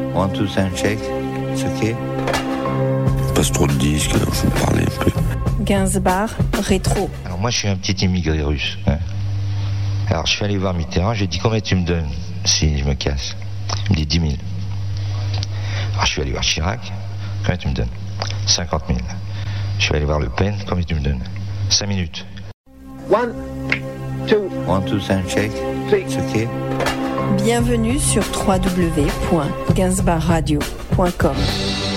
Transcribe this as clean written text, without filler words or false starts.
1, 2, sound check. C'est ok. Il passe trop de disques, alors je vais parler un peu. Gainsbourg, rétro. Alors moi, je suis un petit immigré russe. Alors je suis allé voir Mitterrand, j'ai dit combien tu me donnes si je me casse. Il me dit 10 000. Alors je suis allé voir Chirac, combien tu me donnes 50 000. Je suis allé voir Le Pen, combien tu me donnes 5 minutes. 1, 2, 1, 2, sound check. C'est ok. Bienvenue sur www.gainsbourgradio.com.